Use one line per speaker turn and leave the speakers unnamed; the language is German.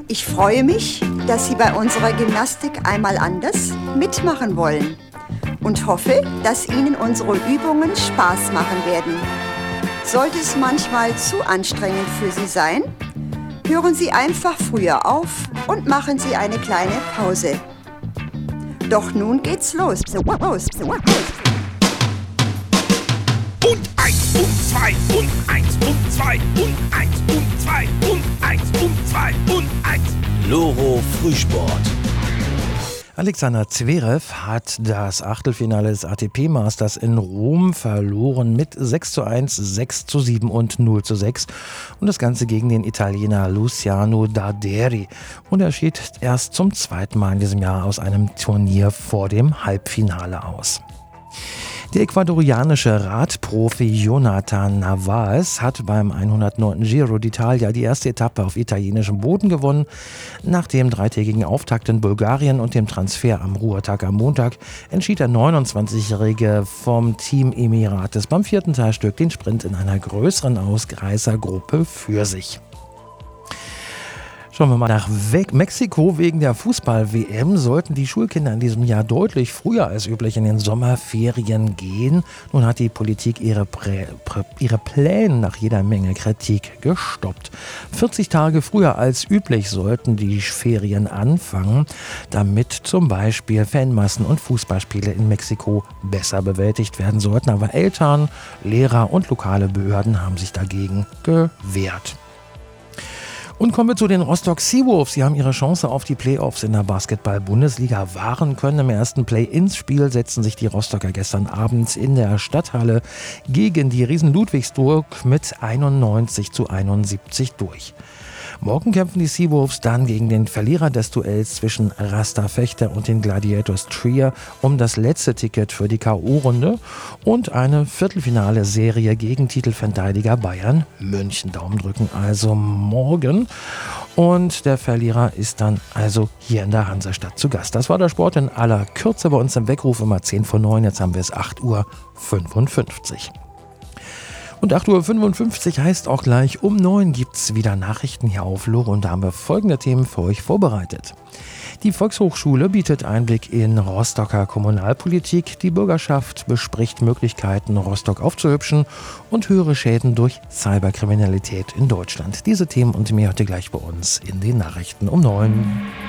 Ich freue mich, dass Sie bei unserer Gymnastik einmal anders mitmachen wollen und hoffe, dass Ihnen unsere Übungen Spaß machen werden. Sollte es manchmal zu anstrengend für Sie sein, hören Sie einfach früher auf und machen Sie eine kleine Pause. Doch nun geht's los.
Und 1 und 2 und 1 und 2 und 1 und 2 und 1 und 2 und 1.
Loro Frühsport.
Alexander Zverev hat das Achtelfinale des ATP Masters in Rom verloren mit 6:1, 6:7 und 0:6 und das Ganze gegen den Italiener Luciano Darderi und er schied erst zum zweiten Mal in diesem Jahr aus einem Turnier vor dem Halbfinale aus. Der ecuadorianische Radprofi Jonathan Narváez hat beim 109. Giro d'Italia die erste Etappe auf italienischem Boden gewonnen. Nach dem dreitägigen Auftakt in Bulgarien und dem Transfer am Ruhetag am Montag entschied der 29-Jährige vom Team Emirates beim vierten Teilstück den Sprint in einer größeren Ausreißergruppe für sich. Schauen wir mal nach Mexiko. Wegen der Fußball-WM sollten die Schulkinder in diesem Jahr deutlich früher als üblich in den Sommerferien gehen. Nun hat die Politik ihre Pläne nach jeder Menge Kritik gestoppt. 40 Tage früher als üblich sollten die Ferien anfangen, damit zum Beispiel Fanmassen und Fußballspiele in Mexiko besser bewältigt werden sollten. Aber Eltern, Lehrer und lokale Behörden haben sich dagegen gewehrt. Und kommen wir zu den Rostock Seawolves. Sie haben ihre Chance auf die Playoffs in der Basketball-Bundesliga wahren können. Im ersten Play-ins-Spiel setzten sich die Rostocker gestern Abend in der Stadthalle gegen die Riesen Ludwigsburg mit 91:71 durch. Morgen kämpfen die Seawolves dann gegen den Verlierer des Duells zwischen Rasta Fechter und den Gladiators Trier um das letzte Ticket für die K.O.-Runde und eine Viertelfinale-Serie gegen Titelverteidiger Bayern München. Daumen drücken also morgen. Und der Verlierer ist dann also hier in der Hansestadt zu Gast. Das war der Sport in aller Kürze bei uns im Weckruf, immer 8:50. Jetzt haben wir es 8:55. Und 8:55 heißt auch gleich, um 9 gibt's wieder Nachrichten hier auf Loro und da haben wir folgende Themen für euch vorbereitet. Die Volkshochschule bietet Einblick in Rostocker Kommunalpolitik, die Bürgerschaft bespricht Möglichkeiten, Rostock aufzuhübschen und höhere Schäden durch Cyberkriminalität in Deutschland. Diese Themen und mehr heute gleich bei uns in den Nachrichten um 9.